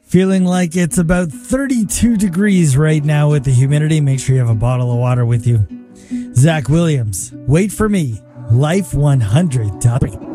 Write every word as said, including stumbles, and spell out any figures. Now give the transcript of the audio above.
Feeling like it's about thirty-two degrees right now with the humidity. Make sure you have a bottle of water with you. Zach Williams, Wait for Me, Life one hundred point three.